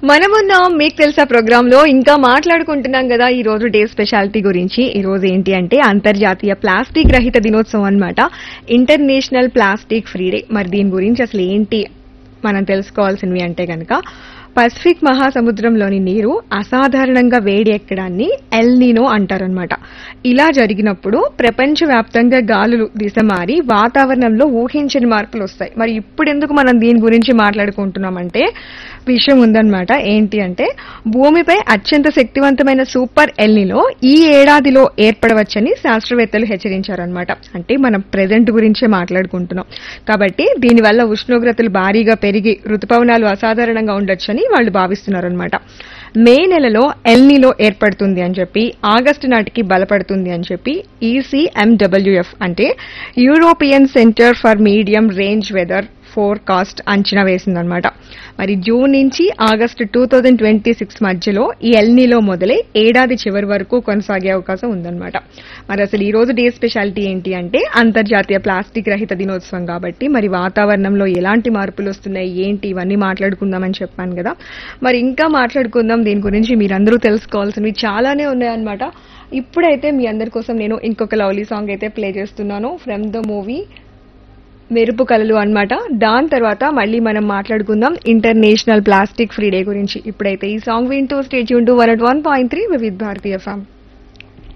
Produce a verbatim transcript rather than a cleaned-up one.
మనమున్నాం మీకు తెలుసా ప్రోగ్రామ్ లో ఇంకా మాట్లాడుకుంటున్నాం కదా ఈ రోజు డే స్పెషాలిటీ గురించి. ఈ రోజు ఏంటి అంటే అంతర్జాతీయ ప్లాస్టిక్ రహిత దినోత్సవం అన్నమాట. International plastic free day. మరి దీని గురించి అసలు ఏంటి మనం తెలుసుకోవాల్సినవి అంటే గనక, పసిఫిక్ మహాసముద్రంలోని నీరు అసాధారణంగా వేడి ఎక్కడాన్ని ఎల్ నీనో అంటారనమాట. ఇలా జరిగినప్పుడు ప్రపంచవ్యాప్తంగా గాలులు దిశ మారి వాతావరణంలో ఊహించని మార్పులు వస్తాయి. మరి ఇప్పుడు ఎందుకు మనం దీని గురించి మాట్లాడుకుంటున్నామంటే విషయం ఉందన్నమాట. ఏంటి అంటే భూమిపై అత్యంత శక్తివంతమైన సూపర్ ఎల్ నీనో ఈ ఏడాదిలో ఏర్పడవచ్చని శాస్త్రవేత్తలు హెచ్చరించారనమాట. అంటే మనం ప్రెజెంట్ గురించే మాట్లాడుకుంటున్నాం కాబట్టి దీనివల్ల ఉష్ణోగ్రతలు భారీగా పెరిగి రుతుపవనాలు అసాధారణంగా ఉండొచ్చని వాళ్ళు భావిస్తున్నారనమాట. మే నెలలో ఎల్ నీనో ఏర్పడుతుంది అని చెప్పి ఆగస్టు నాటికి బలపడుతుంది అని చెప్పి ఈసీఎండబ్ల్యూఎఫ్ అంటే European centre for medium range weather forecast అంచనా వేసిందనమాట. మరి జూన్ నుంచి August two thousand twenty six మధ్యలో ఈ ఎల్ నీనో మొదలై ఏడాది చివరి వరకు కొనసాగే అవకాశం ఉందన్నమాట. మరి అసలు ఈ రోజు డే స్పెషాలిటీ ఏంటి అంటే అంతర్జాతీయ ప్లాస్టిక్ రహిత దినోత్సవం కాబట్టి మరి వాతావరణంలో ఎలాంటి మార్పులు వస్తున్నాయి ఏంటి ఇవన్నీ మాట్లాడుకుందామని చెప్పాను కదా. మరి ఇంకా మాట్లాడుకుందాం దీని గురించి. మీరందరూ తెలుసుకోవాల్సినవి చాలానే ఉన్నాయన్నమాట. ఇప్పుడైతే మీ అందరి కోసం నేను ఇంకొక లవ్లీ సాంగ్ అయితే ప్లే చేస్తున్నాను ఫ్రమ్ ద మూవీ మెరుపు కలలు అన్నమాట. దాని తర్వాత మళ్ళీ మనం మాట్లాడుకుందాం ఇంటర్నేషనల్ ప్లాస్టిక్ ఫ్రీ డే గురించి. ఇప్పుడైతే ఈ సాంగ్ వింటూ stay tune to one at one point three వివిధ భారతీయ ఎఫ్ఎం.